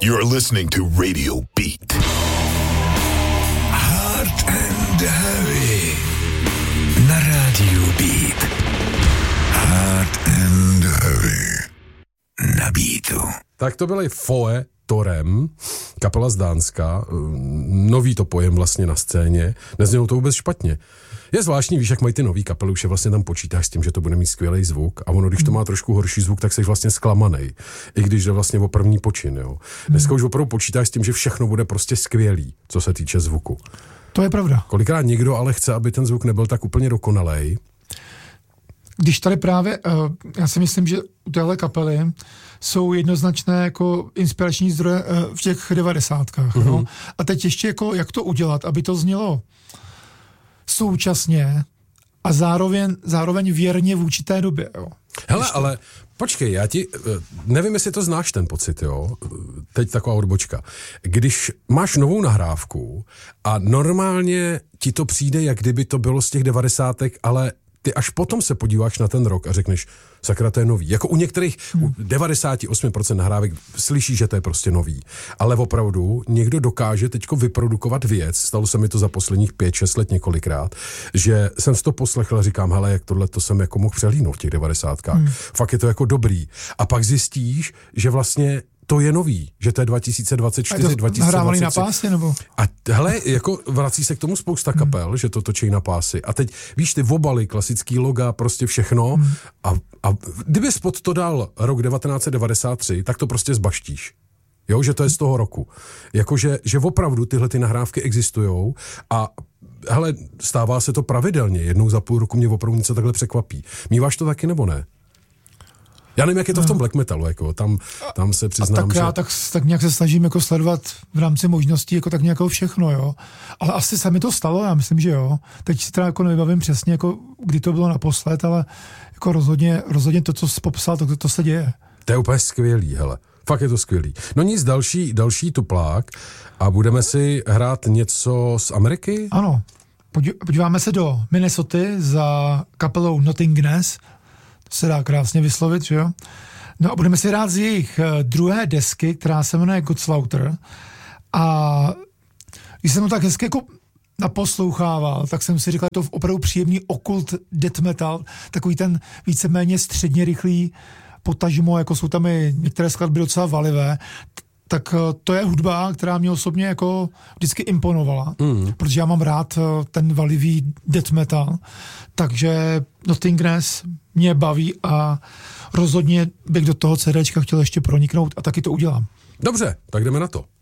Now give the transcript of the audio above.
You're listening to Radio Beat. Hard and Heavy na Radio Beat. Hard and Heavy na Beatu. Tak to byly Foe Torem, kapela z Dánska, nový to pojem vlastně na scéně, neznělo to vůbec špatně. Je zvláštní, víš, jak mají ty nový kapely, už je vlastně tam počítáš s tím, že to bude mít skvělý zvuk a ono, když to má trošku horší zvuk, tak jsi vlastně zklamanej, i když jde vlastně o první počin, jo. Dneska už opravdu počítáš s tím, že všechno bude prostě skvělý, co se týče zvuku. To je pravda. Kolikrát někdo ale chce, aby ten zvuk nebyl tak úplně dokonalej. Když tady právě, já si myslím, že u téhle kapely jsou jednoznačné jako inspirační zdroje v těch 90kách. No? A teď ještě jako, jak to udělat, aby to znělo současně a zároveň věrně v určité době. Jo? Hele, ale počkej, já ti, nevím, jestli to znáš ten pocit, jo? Teď taková odbočka. Když máš novou nahrávku a normálně ti to přijde, jak kdyby to bylo z těch 90, ale ty až potom se podíváš na ten rok a řekneš, sakra, to je nový. Jako u některých, u 98% nahrávek slyšíš, že to je prostě nový. Ale opravdu někdo dokáže teďko vyprodukovat věc, stalo se mi to za posledních 5-6 let několikrát, že jsem si to poslechl a říkám, hele, jak tohle to jsem jako mohl přehlídnout v těch 90kách. Fakt je to jako dobrý. A pak zjistíš, že vlastně to je nový, že to je 2024, 2023. Nahrávaný na pásy, nebo? A hele, jako vrací se k tomu spousta kapel, že to točí na pásy. A teď, víš, ty obaly, klasický loga, prostě všechno. A kdyby spod to dal rok 1993, tak to prostě zbaštíš. Jo, že to je z toho roku. Jakože, že opravdu tyhle ty nahrávky existujou a hele, stává se to pravidelně. Jednou za půl roku mě opravdu něco takhle překvapí. Míváš to taky, nebo ne? Já nevím, jak je to v tom black metalu, jako tam se přiznám, tak že... Já tak nějak se snažím jako sledovat v rámci možností jako tak nějak všechno, jo. Ale asi se mi to stalo, já myslím, že jo. Teď si teda jako nevybavím přesně, jako kdy to bylo naposled, ale jako rozhodně to, co jsi popsal, to se děje. To je úplně skvělý, hele. Fakt je to skvělý. No nic, další tuplák a budeme si hrát něco z Ameriky? Ano. Podíváme se do Minnesoty za kapelou Nothingness. Se dá krásně vyslovit, že jo? No a budeme si hrát z jejich druhé desky, která se jmenuje Godslaughter. A když jsem to tak hezky jako naposlouchával, tak jsem si říkal, že to opravdu příjemný okult death metal, takový ten víceméně středně rychlý potažmo, jako jsou tam i některé skladby docela valivé, tak to je hudba, která mě osobně jako vždycky imponovala, protože já mám rád ten valivý death metal, takže Nothingness mě baví a rozhodně bych do toho CDčka chtěl ještě proniknout a taky to udělám. Dobře, tak jdeme na to.